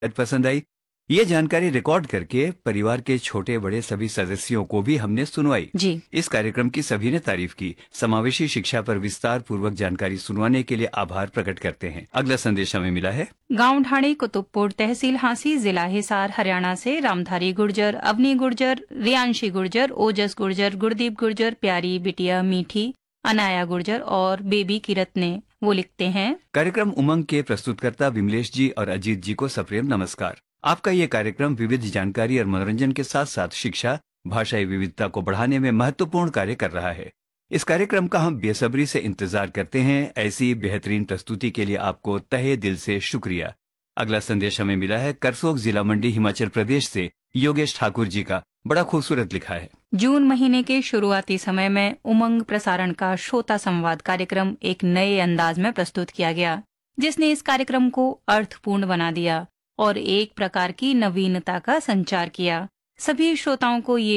पसंद आई। ये जानकारी रिकॉर्ड करके परिवार के छोटे बड़े सभी सदस्यों को भी हमने सुनवाई। जी। इस कार्यक्रम की सभी ने तारीफ की। समावेशी शिक्षा पर विस्तार पूर्वक जानकारी सुनवाने के लिए आभार प्रकट करते हैं। अगला संदेश हमें मिला है। गांव ढाणी कुतुबपुर तहसील हांसी जिला हिसार हरियाणा से रामधारी गुर्जर, अवनी गुर्जर, रियांशी गुर्जर, ओजस गुर्जर, गुरदीप गुर्जर, प्यारी बिटिया मीठी, अनाया गुर्जर और बेबी किरत ने वो लिखते हैं। कार्यक्रम उमंग के प्रस्तुतकर्ता विमलेश जी और अजीत जी को सप्रेम नमस्कार। आपका ये कार्यक्रम विविध जानकारी और मनोरंजन के साथ साथ शिक्षा, भाषाई विविधता को बढ़ाने में महत्वपूर्ण कार्य कर रहा है। इस कार्यक्रम का हम बेसब्री से इंतजार करते हैं। ऐसी बेहतरीन प्रस्तुति के लिए आपको तहे दिल से शुक्रिया। अगला संदेश हमें मिला है करसोग जिला मंडी हिमाचल प्रदेश से योगेश ठाकुर जी का। बड़ा खूबसूरत लिखा है। जून महीने के शुरुआती समय में उमंग प्रसारण का श्रोता संवाद कार्यक्रम एक नए अंदाज में प्रस्तुत किया गया, जिसने इस कार्यक्रम को अर्थपूर्ण बना दिया और एक प्रकार की नवीनता का संचार किया। सभी श्रोताओं को ये